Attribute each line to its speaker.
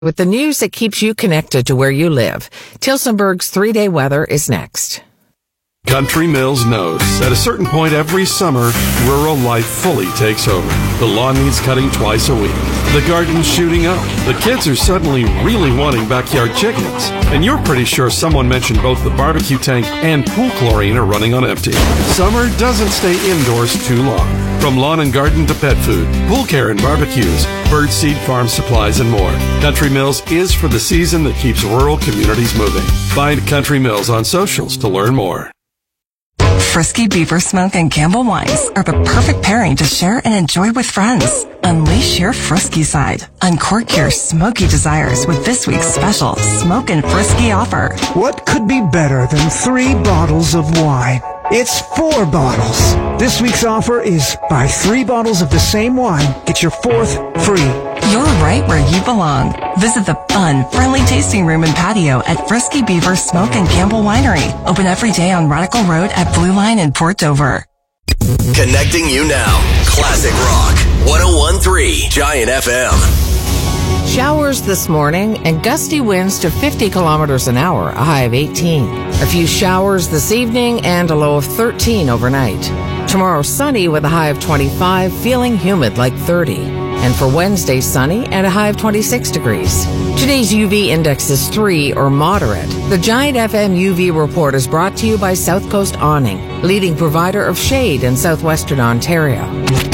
Speaker 1: with the news that keeps you connected to where you live. Tilsonburg's 3-day weather is next.
Speaker 2: Country Mills knows at a certain point every summer, rural life fully takes over. The lawn needs cutting twice a week. The garden's shooting up. The kids are suddenly really wanting backyard chickens. And you're pretty sure someone mentioned both the barbecue tank and pool chlorine are running on empty. Summer doesn't stay indoors too long. From lawn and garden to pet food, pool care and barbecues, birdseed farm supplies, and more. Country Mills is for the season that keeps rural communities moving. Find Country Mills on socials to learn more.
Speaker 3: Frisky Beaver Smoke and Campbell wines are the perfect pairing to share and enjoy with friends. Unleash your frisky side. Uncork your smoky desires with this week's special Smoke and Frisky offer.
Speaker 4: What could be better than 3 bottles of wine? It's 4 bottles. This week's offer is buy 3 bottles of the same wine, get your 4th free.
Speaker 3: You're right where you belong. Visit the fun, friendly tasting room and patio at Frisky Beaver Smoke and Campbell Winery. Open every day on Radical Road at Blue Line in Port Dover.
Speaker 5: Connecting you now. Classic Rock. 101.3 Giant FM.
Speaker 1: Showers this morning and gusty winds to 50 kilometers an hour, a high of 18. A few showers this evening and a low of 13 overnight. Tomorrow sunny with a high of 25, feeling humid like 30. And for Wednesday, sunny and a high of 26 degrees. Today's UV index is 3 or moderate. The Giant FM UV report is brought to you by South Coast Awning, leading provider of shade in southwestern Ontario.